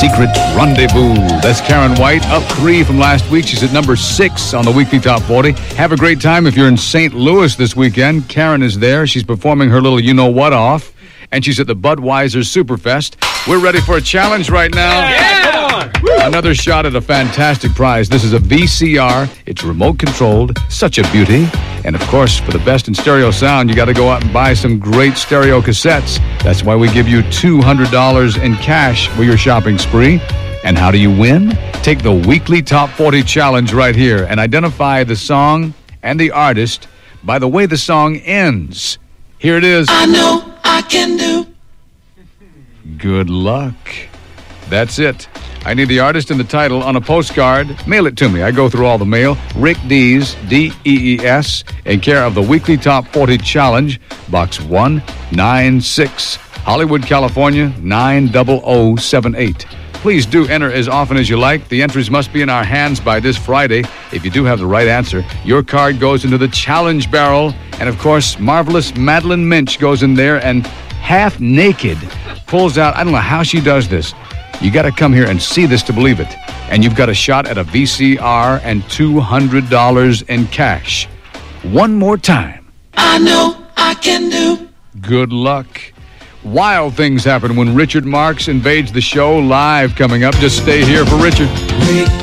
Secret Rendezvous. That's Karen White, up 3 from last week. She's at number 6 on the weekly top 40. Have a great time if you're in St. Louis this weekend. Karen is there. She's performing her little you-know-what off, and she's at the Budweiser Superfest. We're ready for a challenge right now. Yeah, come on. Another shot at a fantastic prize. This is a VCR. It's remote controlled. Such a beauty. And of course, for the best in stereo sound, you got to go out and buy some great stereo cassettes. That's why we give you $200 in cash for your shopping spree. And how do you win? Take the weekly top 40 challenge right here and identify the song and the artist by the way the song ends. Here it is. I know I can do. Good luck. That's it. I need the artist and the title on a postcard. Mail it to me. I go through all the mail. Rick Dees, D-E-E-S, in care of the Weekly Top 40 Challenge, Box 196, Hollywood, California, 90078. Please do enter as often as you like. The entries must be in our hands by this Friday. If you do have the right answer, your card goes into the challenge barrel. And, of course, marvelous Madeline Minch goes in there and half naked pulls out, I don't know how she does this. You got to come here and see this to believe it. And you've got a shot at a VCR and $200 in cash. One more time. I know I can do. Good luck. Wild things happen when Richard Marx invades the show live coming up. Just stay here for Richard. Rick